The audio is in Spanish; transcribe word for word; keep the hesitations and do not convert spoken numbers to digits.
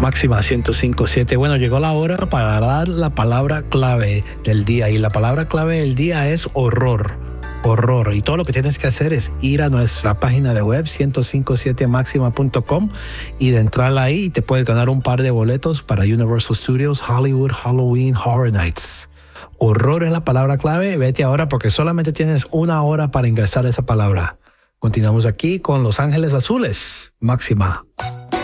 Máxima ciento cinco punto siete. Bueno, llegó la hora para dar la palabra clave del día. Y la palabra clave del día es horror. Horror. Y todo lo que tienes que hacer es ir a nuestra página de web ciento cinco siete máxima punto com y de entrar ahí te puedes ganar un par de boletos para Universal Studios Hollywood Halloween Horror Nights. Horror es la palabra clave. Vete ahora porque solamente tienes una hora para ingresar esa palabra. Continuamos aquí con Los Ángeles Azules. Máxima.